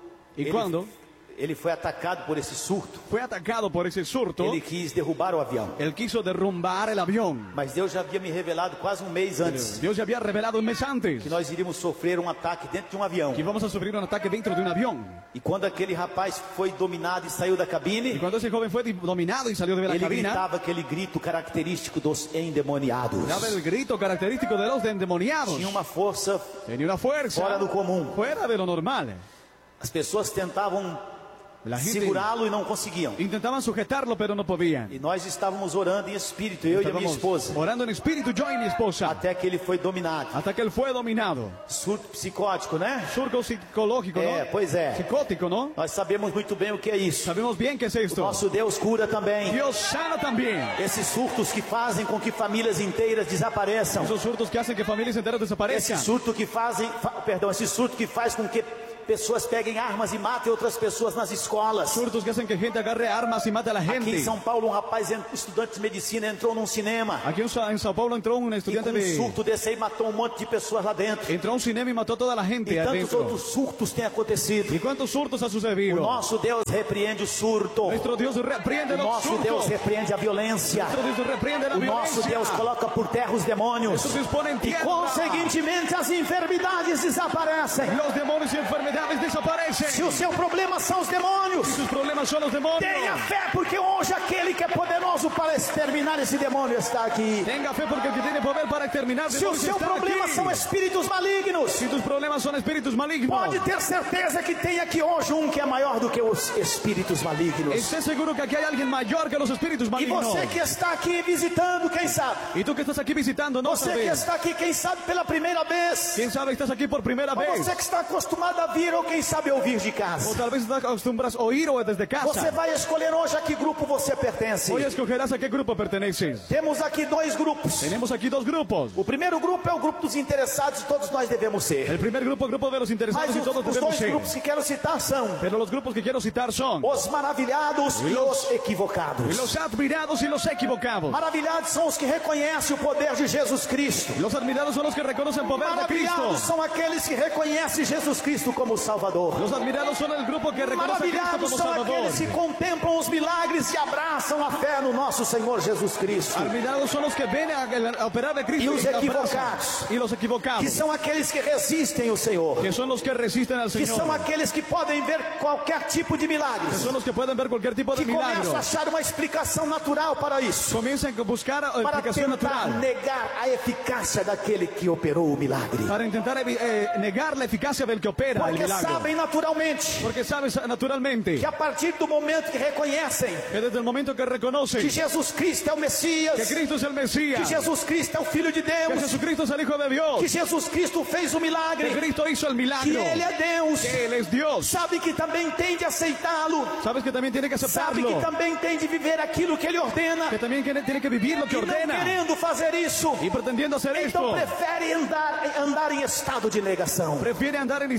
Y cuando ele foi atacado por esse surto, fue atacado por ese surto, ele quis derrubar o avião. él quiso derrumbar el avión. Mas Deus já havia me revelado quase um mês antes Dios ya había revelado un mes antes que nós iríamos sofrer um ataque dentro de um avião. que íbamos a sufrir un ataque dentro de un avión. E quando aquele rapaz foi dominado e saiu da Y cabine, cuando ese joven fue dominado y salió de la ele cabina, gritava aquele grito característico dos endemoniados. daba el grito característico de los endemoniados. Tinha uma força Tenía una fuerza fora do comum. fuera de lo normal. As pessoas tentavam La gente segurá-lo e não conseguiam. intentaban sujetarlo, pero no podían. E nós estávamos orando em espírito, eu e a minha Estábamos esposa, orando en espíritu, yo y mi esposa, até que ele foi dominado. hasta que él fue dominado. Surto psicótico, né? Surco psicológico, ¿no? Pois é. Psicótico, ¿no? Nós sabemos muito bem o que é isso. Sabemos bien qué es esto. Nosso Deus cura também. Dios sana también. Esses surtos que fazem com que famílias inteiras desapareçam. Esos surtos que hacen que familias enteras Esse desaparezcan. surto que esse surto que faz com que pessoas peguem armas e matem outras pessoas nas escolas. Surtos que hacen que gente agarre armas y mate a la Aqui gente. em São Paulo, um rapaz, estudante de medicina, entrou num cinema. Aquí en Sao Paulo entró un E com estudiante um surto desse aí matou um monte de pessoas lá dentro. entró a un cinema y mató a toda la gente E tantos adentro. outros surtos têm acontecido. ¿Y cuántos surtos ha O sucedido? nosso Deus repreende o surto. Nuestro Dios reprende O los nosso surtos. Deus repreende a violência. Nuestro Dios reprende la O nosso violencia. Deus coloca por terra os demônios. Nuestro Dios pone en E tierra. conseguintemente as enfermidades desaparecem. Los demonios y enfermedades desaparecen. Se o seu problema são os demônios, Sus problemas son los demonios. tenha fé, porque hoje aquele que é poderoso para exterminar esse demônio está aqui. Tenga fe porque el que tiene poder para exterminar Se o demonios seu está problema aquí. são espíritos malignos, Si tus problemas son espíritus malignos, pode ter certeza que tem aqui hoje um que é maior do que os espíritos malignos. esté seguro que aquí hay alguien mayor que los espíritus E malignos. você que está aqui visitando, quem sabe? Y tú que estás aquí visitando, no Você que sabes. está aqui, quem sabe, pela primeira vez? Quién sabe estás aquí por primera Ou vez. você que está acostumado a vir, ou quem sabe ouvir de O casa? tal vez estás acostumbras a oír o desde Você casa. vai escolher hoje a que grupo você pertence. Hoy escogerás a qué grupo perteneces. Temos aqui dois grupos. Tenemos aquí dos grupos. O primeiro grupo é o grupo dos interessados, todos nós devemos ser. El primer grupo, grupo de los interesados Mas y os todos debemos dois ser. grupos que quero citar são Pero los grupos que quiero citar son os maravilhados e os equivocados. los admirados y los equivocados. Maravilhados são os que reconhecem o poder de Jesus Cristo. Los admirados son los que reconocen el poder de Cristo. Maravilhados são aqueles que reconhecem Jesus Cristo como Salvador. Los admirados son el grupo que reconoce a Cristo Maravilhados como são Salvador. aqueles que contemplam os milagres e abraçam a fé no nosso Senhor Jesus Cristo. Admirados son los que ven a operar de Cristo Y los abrazan. equivocados. Y los Que equivocados, são aqueles que resistem o Senhor. que son los que resisten al Que Señor. são aqueles que podem ver qualquer tipo de Que milagres. son los que pueden ver cualquier tipo de Que milagro. começam a achar uma explicação natural para isso. Comienzan a buscar Para explicación tentar natural. negar a eficácia daquele que operou o milagre. Para intentar negar la eficacia del que opera el Porque milagro. sabem naturalmente Porque sabes naturalmente que a partir do momento que reconhecem que desde el momento que reconocen que Jesus Cristo é o Messias, que Cristo es el que Mesías, Jesus Cristo é o Filho de que Deus, Jesucristo es el Hijo de Dios, que Jesus Cristo fez o que milagre, Cristo hizo el que milagro, Ele é Deus, que Él es Dios. sabe que também tem de aceitá-lo, Sabes que también tiene que sabe aceptarlo, que também tem de viver aquilo que Ele ordena, que también tiene que vivir lo que e não ordena, querendo fazer isso, y pretendiendo hacer então esto, prefere andar em estado de negação. prefiere andar en estado de Ele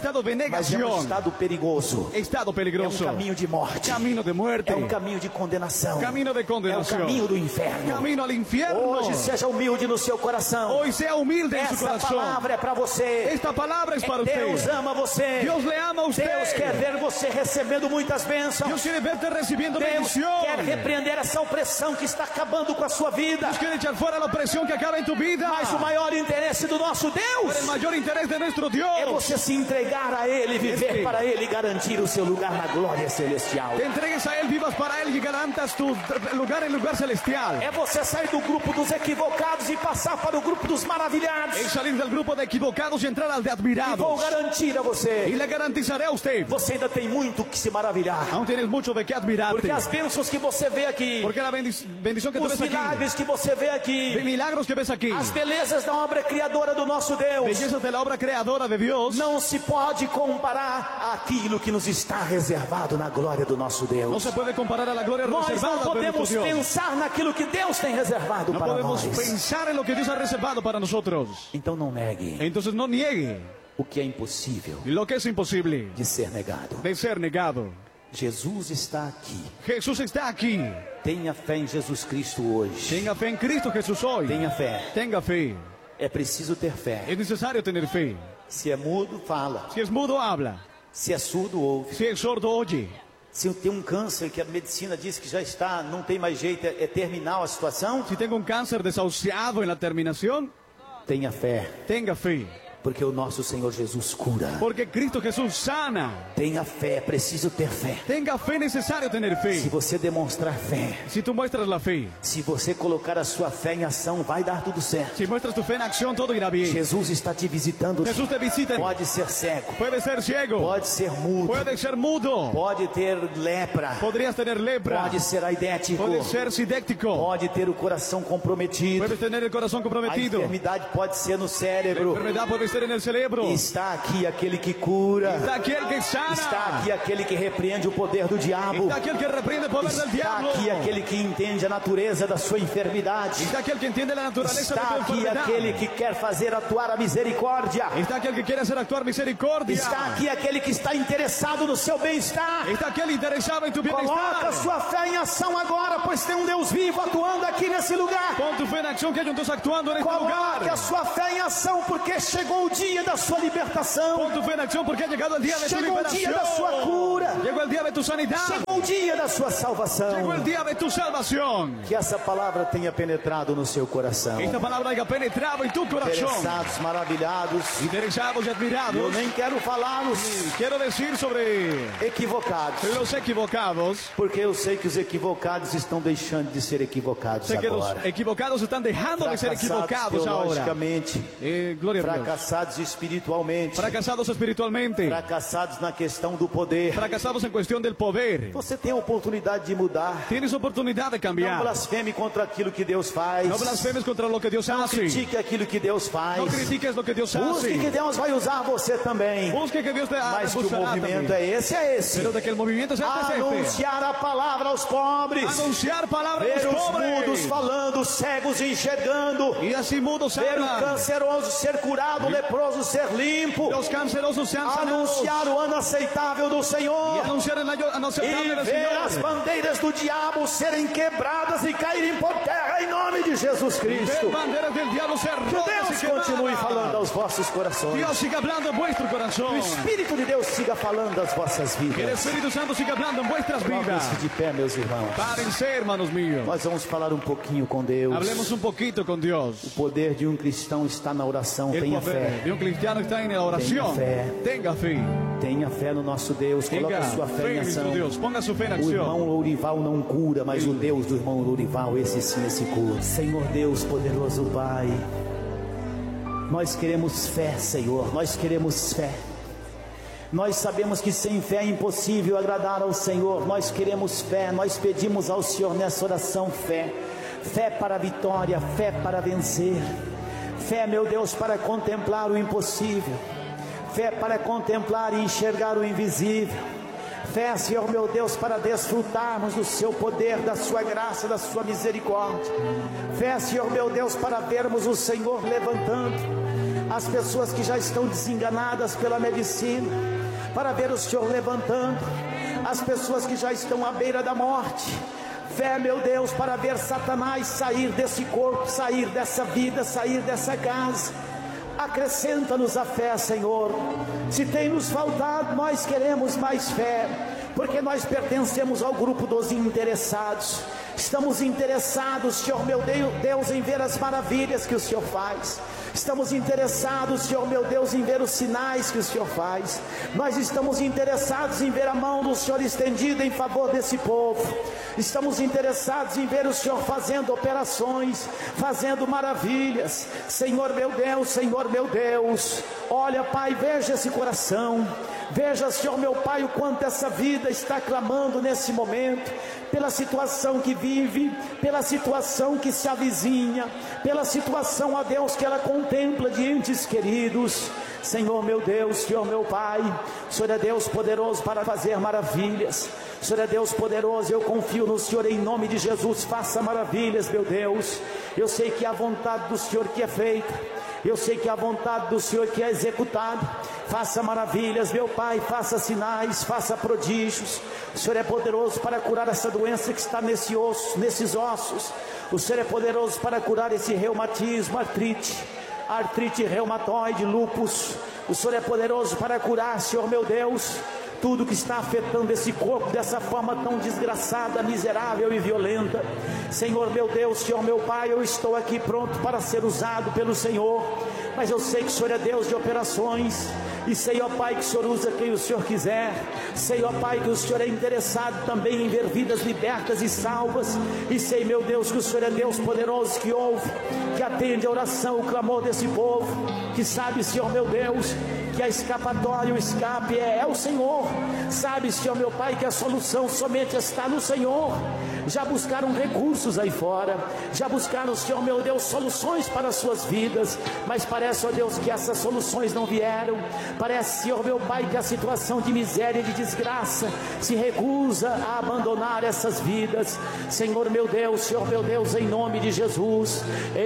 Mas é um negación, estado perigoso. estado É um peligroso, caminho de morte. camino de muerte, É um caminho de condenação. camino de É o condenación, caminho do inferno. camino al infierno. Hoje seja humilde no seu coração. Hoy sea humilde en su Essa corazón. palavra é para você. Esta palabra es para Deus usted. ama você. Dios le ama a Deus quer usted. ver você recebendo muitas bênçãos. Dios quiere verte recibiendo Deus bendición. quer repreender essa opressão que está acabando com a sua vida. Dios quiere echar fuera la opresión que acaba en tu vida. Mas o maior interesse do nosso Deus Pero el mayor interés de nuestro é Dios, você se entregar a Ele, viver que- para Ele e garantir o seu lugar na glória celestial. te entregues a Él, vivas para Él y garantas tu lugar en lugar celestial. É você sair do grupo dos equivocados e passar para o grupo dos maravilhados. Es salir del grupo de equivocados y entrar al de E vou admirados. garantir a você, Y le garantizaré a usted, você ainda tem muito que se maravilhar. aún tienes mucho de qué admirarte. Porque as bênçãos que você vê aqui, Porque la bendición que tú os ves aquí, milagres que você vê de aqui, milagros que ves aquí, as belezas da obra criadora do nosso Deus, bellezas de la obra creadora de Dios, não se pode comparar àquilo que nos está reservado na glória do nosso no Deus. se puede comparar a la gloria Nós não reservada de nuestro podemos Dios. pensar naquilo que Deus tem reservado No para podemos nós. pensar en lo que Dios ha reservado para nosotros. Então não negue Entonces no niegue o que é impossível lo que es imposible de ser negado. de ser negado. Jesus está aqui. Jesús está aquí. Tenha fé em Jesus Cristo hoje. Tenga fe en Cristo Jesús hoy. Tenha fé. Tenga fe. É preciso ter fé. Es necesario tener fe. Se é mudo, fala. Si es mudo, habla. Se é surdo, ouve. Si es sordo, oye. Se tem um câncer que a medicina diz que já está, não tem mais jeito, é terminal a situação, Si tengo un cáncer desahuciado en la terminación, tenha fé, tenga fe. porque o nosso Senhor Jesus cura. Porque Cristo Jesús sana. Tenha fé, é preciso ter fé. Tenga fe, es necesario tener Se fe. você demonstrar fé, Si tú muestras la fe, se você colocar a sua fé em ação, vai dar tudo certo. si muestras tu fe en acción, todo irá bien. Jesus está te visitando. Jesús te visita. Pode ser cego, Puede ser ciego. pode ser mudo, Puede ser mudo. pode ter lepra, Podrías tener lepra. pode ser aidético, Puede ser sidéctico. pode ter o coração comprometido. Puedes tener el corazón A comprometido. enfermidade pode ser no La cérebro. enfermedad puede ser en el cerebro. Está aqui aquele que cura. Está aquí el que sana. Está aqui aquele que repreende o poder do diabo. Está aquí el que reprende el poder del Está diablo. aqui aquele que entende a natureza da sua enfermidade. Está aquí el que entiende la naturaleza Está de tu aqui enfermedad. aquele que quer fazer atuar a misericórdia. Está aquí el que quiere hacer actuar misericordia. Está aqui aquele que está interessado no seu bem-estar. Está aquí el interesado en tu Coloca bienestar. sua fé em ação agora, pois tem um Deus vivo atuando aqui nesse lugar. Pon tu fe en acción que hay un Dios actuando en este Coloque lugar. a sua fé em ação, porque chegou o dia da sua libertação. Pon tu fe en acción porque ha llegado el día de tu Chegou o dia da sua liberación. cura. Llegó el día de tu sanidad. Chegou o dia da sua salvação. Llegó el día de tu salvación. Que essa palavra tenha penetrado no seu coração. Esta palabra haya penetrado en tu corazón. Interessados, maravilhados. Interesados y Eu admirados. nem quero falar os Quiero decir sobre equivocados, los equivocados. porque eu sei que os equivocados estão deixando de ser equivocados Sé que los agora. equivocados están dejando de ser Fracassados equivocados ahora. teologicamente, Gloria a Dios. fracassados espiritualmente, Fracasados espiritualmente. fracassados na questão do poder. Fracasados en cuestión del poder. Você tem a oportunidade de mudar. Tienes oportunidad de Não cambiar. blasfeme contra aquilo que Deus faz. No blasfemes contra lo que Dios Não hace. critique aquilo que Deus faz. No critiques lo que Dios Busque que hace. Deus vai usar você também. Busque que Dios te Mas que o usará movimento también. é esse. Pero de que el movimiento sea este. Anunciar a palavra aos pobres. Anunciar palabras a Ver los os mudos pobres. falando, cegos enxergando. Y así mudos Ver o hablan. canceroso ser curado, o leproso ser limpo. Los cancerosos sean sanados. Anunciar o ano aceitável do Y Senhor. anunciar el año aceptable E del ver as Señor. bandeiras do diabo serem quebradas e caírem por terra em nome de Jesus Ver Cristo. banderas del diablo ser Que rotas Deus y continue quemadas. falando aos vossos corações. Dios siga hablando en vuestro Que o corazón. Espírito de Deus siga falando às vossas Que el vidas. Espíritu Santo siga hablando en vuestras vidas. Coloquem-se de pé, meus irmãos. Párense, hermanos míos. Nós vamos falar um pouquinho com Deus. Hablemos un poquito con Dios. O poder de um cristão está na oração. El Tenha poder fé. de un cristiano está en la oración. Tenga fe. Tenha fé no nosso Deus. Coloque Tenga a sua fé fe em en ação. nuestro Dios. Ponga su fe en O acción. irmão Lourival não cura, mas o Deus do irmão Lourival, esse sim, esse cura. Senhor Deus, poderoso Pai, nós queremos fé, Senhor, nós queremos fé. Nós sabemos que sem fé é impossível agradar ao Senhor. Nós queremos fé, nós pedimos ao Senhor nessa oração fé. Fé para a vitória, fé para vencer. Fé, meu Deus, para contemplar o impossível. Fé para contemplar e enxergar o invisível. Fé, Senhor meu Deus, para desfrutarmos do seu poder, da sua graça, da sua misericórdia. Fé, Senhor meu Deus, para vermos o Senhor levantando as pessoas que já estão desenganadas pela medicina, para ver o Senhor levantando as pessoas que já estão à beira da morte. Fé, meu Deus, para ver Satanás sair desse corpo, sair dessa vida, sair dessa casa. Acrescenta-nos a fé, Senhor. Se tem nos faltado, nós queremos mais fé, porque nós pertencemos ao grupo dos interessados. Estamos interessados, Senhor meu Deus, em ver as maravilhas que o Senhor faz. Estamos interessados, Senhor meu Deus, em ver os sinais que o Senhor faz. Nós estamos interessados em ver a mão do Senhor estendida em favor desse povo. Estamos interessados em ver o Senhor fazendo operações, fazendo maravilhas. Senhor meu Deus, olha, Pai, veja esse coração. Veja, Senhor meu Pai, o quanto essa vida está clamando nesse momento, pela situação que vive, pela situação que se avizinha, pela situação, ó Deus, que ela contempla de entes queridos. Senhor meu Deus, Senhor meu Pai, o Senhor é Deus poderoso para fazer maravilhas. O Senhor é Deus poderoso, eu confio no Senhor em nome de Jesus. Faça maravilhas, meu Deus. Eu sei que a vontade do Senhor que é feita, eu sei que a vontade do Senhor que é executada. Faça maravilhas, meu Pai, faça sinais, faça prodígios. O Senhor é poderoso para curar essa doença que está nesse osso, nesses ossos. O Senhor é poderoso para curar esse reumatismo, artrite reumatoide, lúpus. O Senhor é poderoso para curar, Senhor meu Deus, tudo que está afetando esse corpo dessa forma tão desgraçada, miserável e violenta. Senhor meu Deus, Senhor meu Pai, eu estou aqui pronto para ser usado pelo Senhor, mas eu sei que o Senhor é Deus de operações, e sei, ó Pai, que o Senhor usa quem o Senhor quiser. Sei, ó Pai, que o Senhor é interessado também em ver vidas libertas e salvas, e sei, meu Deus, que o Senhor é Deus poderoso, que ouve, que atende a oração, o clamor desse povo, que sabe, Senhor meu Deus, que a escapatória, o escape é o Senhor. Sabe, Senhor meu Pai, que a solução somente está no Senhor. Já buscaram recursos aí fora, já buscaram, Senhor meu Deus, soluções para as suas vidas, mas parece, ó Deus, que essas soluções não vieram. Parece, Senhor meu Pai, que a situação de miséria e de desgraça se recusa a abandonar essas vidas. Senhor meu Deus, Senhor meu Deus, em nome de Jesus,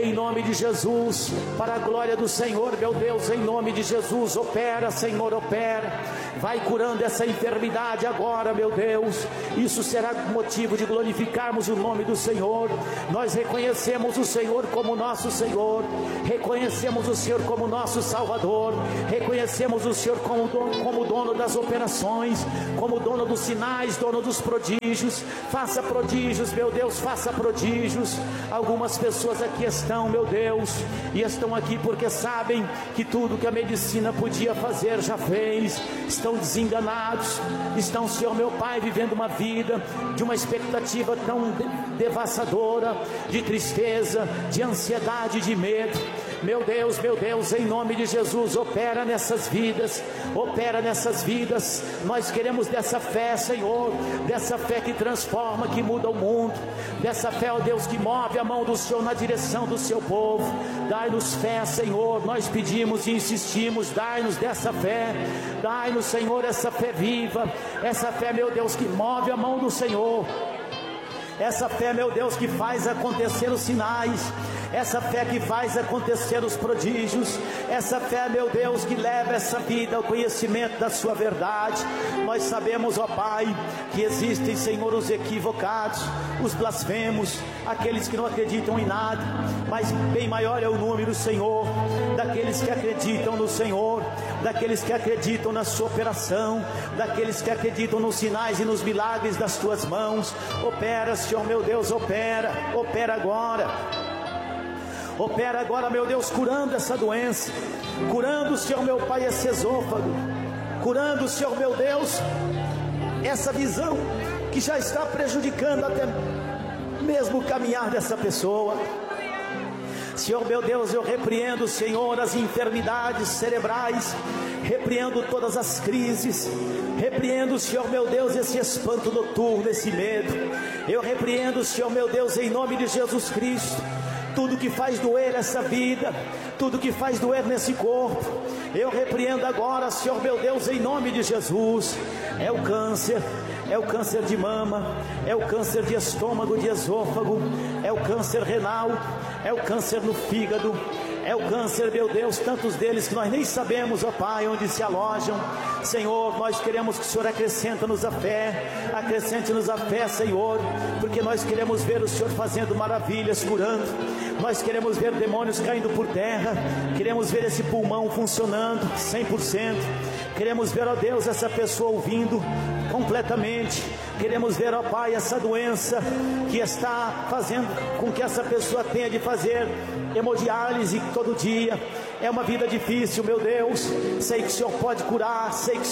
para a glória do Senhor, meu Deus, em nome de Jesus, opera, Senhor, opera. Vai curando essa enfermidade agora, meu Deus. Isso será motivo de glorificarmos o nome do Senhor. Nós reconhecemos o Senhor como nosso Senhor, reconhecemos o Senhor como nosso Salvador, reconhecemos o Senhor como dono das operações, como dono dos sinais, dono dos prodígios. Faça prodígios, meu Deus, faça prodígios. Algumas pessoas aqui estão, meu Deus, e estão aqui porque sabem que tudo que a medicina podia fazer já fez. Estão desenganados, estão, Senhor meu Pai, vivendo uma vida de uma expectativa tão devastadora, de tristeza, de ansiedade, de medo. Meu Deus, em nome de Jesus, opera nessas vidas, opera nessas vidas. Nós queremos dessa fé, Senhor, dessa fé que transforma, que muda o mundo, dessa fé, ó Deus, que move a mão do Senhor na direção do seu povo. Dai-nos fé, Senhor, nós pedimos e insistimos, dai-nos dessa fé, dai-nos, Senhor, essa fé viva, essa fé, meu Deus, que move a mão do Senhor, essa fé, meu Deus, que faz acontecer os sinais, essa fé que faz acontecer os prodígios, essa fé, meu Deus, que leva essa vida ao conhecimento da sua verdade. Nós sabemos, ó Pai, que existem, Senhor, os equivocados, os blasfemos, aqueles que não acreditam em nada, mas bem maior é o número, Senhor, daqueles que acreditam no Senhor, daqueles que acreditam na sua operação, daqueles que acreditam nos sinais e nos milagres das tuas mãos. Opera, Senhor meu Deus, opera agora, meu Deus, curando essa doença, curando, Senhor meu Pai, esse esôfago, curando, Senhor meu Deus, essa visão que já está prejudicando até mesmo o caminhar dessa pessoa. Senhor meu Deus, eu repreendo, Senhor, as enfermidades cerebrais, repreendo todas as crises, repreendo, Senhor meu Deus, esse espanto noturno, esse medo. Eu repreendo, Senhor meu Deus, em nome de Jesus Cristo, tudo que faz doer essa vida, tudo que faz doer nesse corpo. Eu repreendo agora, Senhor meu Deus, em nome de Jesus. É o câncer de mama, é o câncer de estômago, de esôfago, é o câncer renal, é o câncer no fígado, É o câncer, meu Deus, tantos deles que nós nem sabemos, ó Pai, onde se alojam. Senhor, nós queremos que o Senhor acrescente-nos a fé, Senhor, porque nós queremos ver o Senhor fazendo maravilhas, curando. Nós queremos ver demônios caindo por terra, queremos ver esse pulmão funcionando 100%, queremos ver, ó Deus, essa pessoa ouvindo completamente. Queremos ver, ó Pai, essa doença que está fazendo com que essa pessoa tenha de fazer hemodiálise todo dia. É uma vida difícil, meu Deus. Sei que o Senhor pode curar,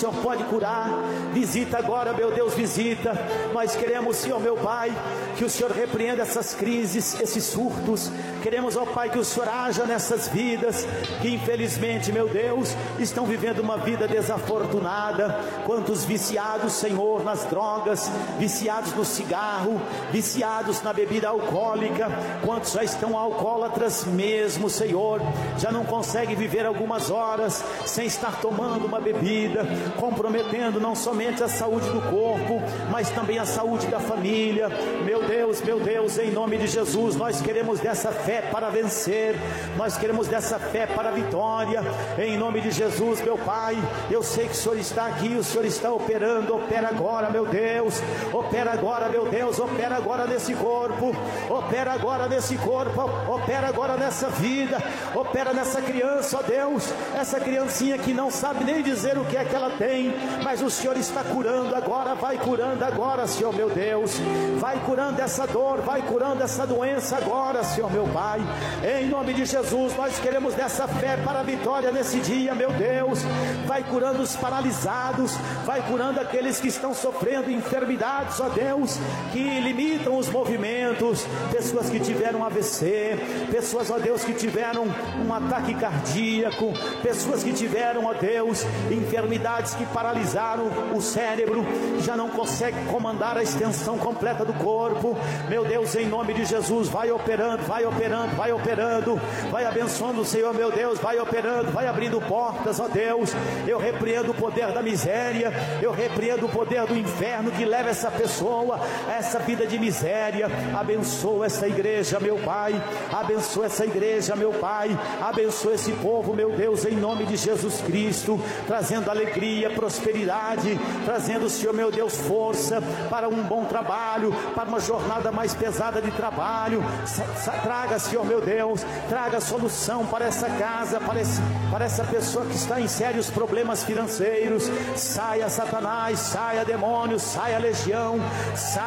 visita agora, meu Deus, visita. Nós queremos, Senhor, meu Pai, que o Senhor repreenda essas crises, esses surtos. Queremos, ó Pai, que o Senhor haja nessas vidas que infelizmente, meu Deus, estão vivendo uma vida desafortunada. Quantos viciados, Senhor, nas drogas, viciados no cigarro, viciados na bebida alcoólica. Quantos já estão alcoólatras mesmo, Senhor, já não conseguem viver algumas horas sem estar tomando uma bebida, comprometendo não somente a saúde do corpo, mas também a saúde da família. Meu Deus, em nome de Jesus, nós queremos dessa fé para vencer, nós queremos dessa fé para a vitória, em nome de Jesus, meu Pai. Eu sei que o Senhor está aqui, o Senhor está operando. Opera agora, meu Deus, opera agora, meu Deus, opera agora nesse corpo, opera agora nesse corpo, opera agora nessa vida, opera nessa criança, ó Deus, essa criancinha que não sabe nem dizer o que é que ela tem, mas o Senhor está curando agora. Vai curando agora, Senhor, meu Deus, vai curando essa dor, vai curando essa doença agora, Senhor, meu Pai, em nome de Jesus. Nós queremos dessa fé para a vitória nesse dia, meu Deus. Vai curando os paralisados, vai curando aqueles que estão sofrendo enfermidades, ó Deus, que limitam os movimentos, pessoas que tiveram AVC, pessoas, ó Deus, que tiveram um ataque cardíaco, pessoas que tiveram, ó Deus, enfermidades que paralisaram o cérebro, já não consegue comandar a extensão completa do corpo. Meu Deus, em nome de Jesus, vai operando, vai operando, vai operando, vai abençoando o Senhor, meu Deus, vai operando, vai abrindo portas, ó Deus. Eu repreendo o poder da miséria, eu repreendo o poder do inferno que leva essa pessoa a essa vida de miséria. Abençoa essa igreja, meu Pai, abençoa essa igreja, meu Pai, abençoa esse povo, meu Deus, em nome de Jesus Cristo, trazendo alegria, prosperidade, trazendo, Senhor, meu Deus, força para um bom trabalho, para uma jornada mais pesada de trabalho. Traga, Senhor, meu Deus, traga solução para essa casa, para essa pessoa que está em sérios problemas financeiros. Saia Satanás, saia demônios, saia legião, saia